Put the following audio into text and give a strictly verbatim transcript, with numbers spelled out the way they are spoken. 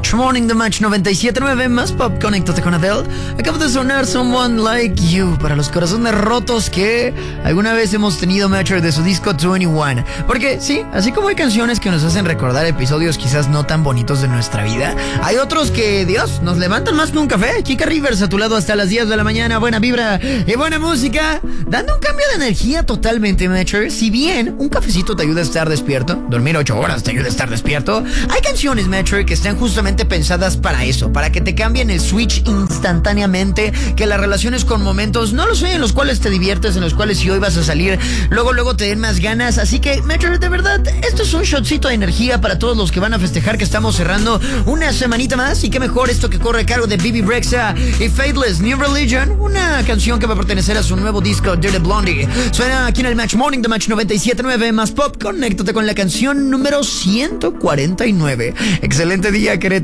Match Morning, The Match noventa y siete punto nueve, más pop, conéctate con Adele. Acaba de sonar Someone Like You para los corazones rotos que alguna vez hemos tenido, Matcher, de su disco veintiuno. Porque sí, así como hay canciones que nos hacen recordar episodios quizás no tan bonitos de nuestra vida, hay otros que, Dios, nos levantan más que un café. Chica Rivers a tu lado hasta las diez de la mañana, buena vibra y buena música, dando un cambio de energía totalmente, Matcher. Si bien un cafecito te ayuda a estar despierto, dormir ocho horas te ayuda a estar despierto, hay canciones, Matcher, que están justamente pensadas para eso, para que te cambien el switch instantáneamente, que las relaciones con momentos, no lo sé, en los cuales te diviertes, en los cuales si hoy vas a salir, luego luego te den más ganas. Así que, Matcher, de verdad, esto es un shotcito de energía para todos los que van a festejar que estamos cerrando una semanita más, y qué mejor esto que corre a cargo de Bibi Rexha y Faithless, New Religion, una canción que va a pertenecer a su nuevo disco Dirty Blondie. Suena aquí en el Match Morning, The Match noventa y siete punto nueve, más pop, conéctate con la canción número ciento cuarenta y nueve. Excelente día, Querétaro.